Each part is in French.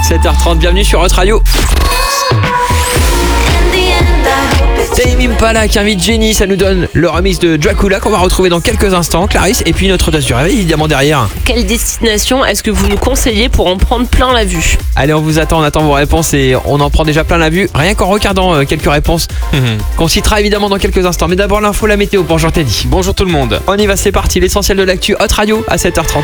7h30, bienvenue sur Hot Radio. Tame Impala qui invite Jenny, ça nous donne le remix de Dracula qu'on va retrouver dans quelques instants, Clarisse, et puis notre dose du réveil évidemment derrière. Quelle destination est-ce que vous nous conseillez pour en prendre plein la vue ? Allez, on vous attend, on attend vos réponses et on en prend déjà plein la vue, rien qu'en regardant quelques réponses qu'on citera évidemment dans quelques instants. Mais d'abord l'info, la météo, bonjour Teddy. Bonjour tout le monde. On y va, c'est parti, l'essentiel de l'actu Hot Radio à 7h30.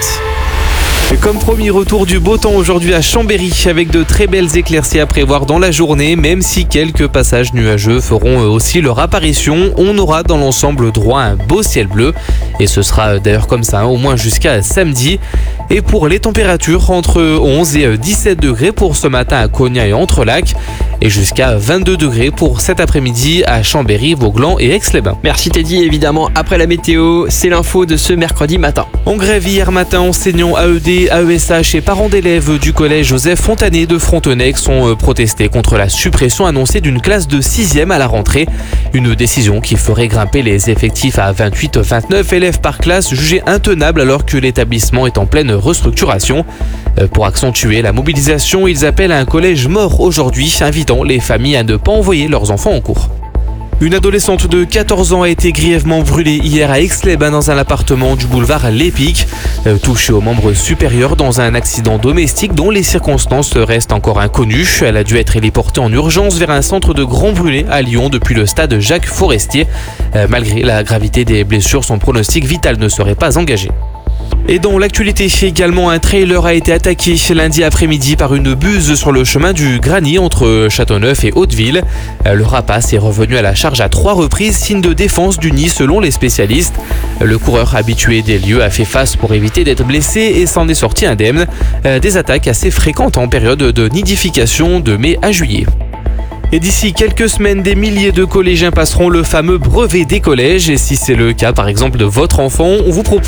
Et comme promis, retour du beau temps aujourd'hui à Chambéry avec de très belles éclaircies à prévoir dans la journée, même si quelques passages nuageux feront aussi leur apparition. On aura dans l'ensemble droit à un beau ciel bleu et ce sera d'ailleurs comme ça au moins jusqu'à samedi. Et pour les températures, entre 11 et 17 degrés pour ce matin à Cognac et Entrelacs et jusqu'à 22 degrés pour cet après-midi à Chambéry, Vauglan et Aix-les-Bains. Merci Teddy, évidemment après la météo, c'est l'info de ce mercredi matin. En grève hier matin, enseignants AED, AESH et parents d'élèves du collège Joseph Fontanet de Frontenac ont protesté contre la suppression annoncée d'une classe de 6e à la rentrée. Une décision qui ferait grimper les effectifs à 28-29 élèves par classe, jugée intenable alors que l'établissement est en pleine restructuration. Pour accentuer la mobilisation, ils appellent à un collège mort aujourd'hui, invitant les familles à ne pas envoyer leurs enfants en cours. Une adolescente de 14 ans a été grièvement brûlée hier à Aix-les-Bains dans un appartement du boulevard L'Épic, touchée au membre supérieur dans un accident domestique dont les circonstances restent encore inconnues. Elle a dû être héliportée en urgence vers un centre de Grand Brûlé à Lyon depuis le stade Jacques Forestier. Malgré la gravité des blessures, son pronostic vital ne serait pas engagé. Et dans l'actualité également, un trailer a été attaqué lundi après-midi par une buse sur le chemin du Grany entre Châteauneuf et Hauteville. Le rapace est revenu à la charge à 3 reprises, signe de défense du nid selon les spécialistes. Le coureur habitué des lieux a fait face pour éviter d'être blessé et s'en est sorti indemne. Des attaques assez fréquentes en période de nidification de mai à juillet. Et d'ici quelques semaines, des milliers de collégiens passeront le fameux brevet des collèges. Et si c'est le cas par exemple de votre enfant, on vous propose